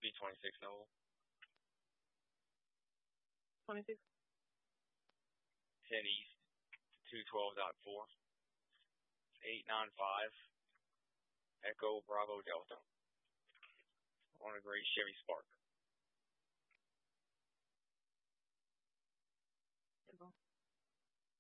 B26 Noble. 26. 10 East. 212.4. 895. Echo Bravo Delta. On a great Chevy Spark.